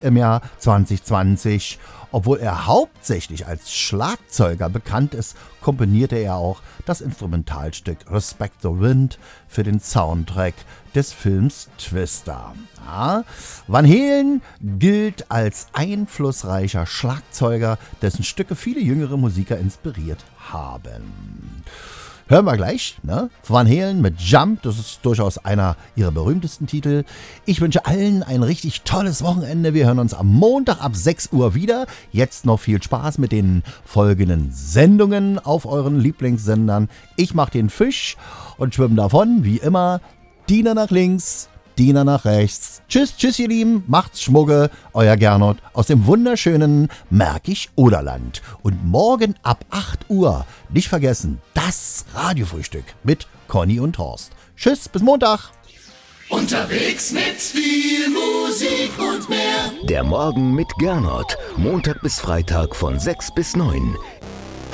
im Jahr 2020. Obwohl er hauptsächlich als Schlagzeuger bekannt ist, komponierte er auch das Instrumentalstück Respect the Wind für den Soundtrack des Films Twister. Ja, Van Halen gilt als einflussreicher Schlagzeuger, dessen Stücke viele jüngere Musiker inspiriert haben. Hören wir gleich, ne? Van Halen mit Jump, das ist durchaus einer ihrer berühmtesten Titel. Ich wünsche allen ein richtig tolles Wochenende. Wir hören uns am Montag ab 6 Uhr wieder. Jetzt noch viel Spaß mit den folgenden Sendungen auf euren Lieblingssendern. Ich mache den Fisch und schwimme davon, wie immer, Diener nach links, Diener nach rechts. Tschüss, tschüss ihr Lieben, macht's Schmucke, euer Gernot aus dem wunderschönen Märkisch-Oderland. Und morgen ab 8 Uhr, nicht vergessen, das Radiofrühstück mit Conny und Horst. Tschüss, bis Montag. Unterwegs mit viel Musik und mehr. Der Morgen mit Gernot, Montag bis Freitag von 6 bis 9.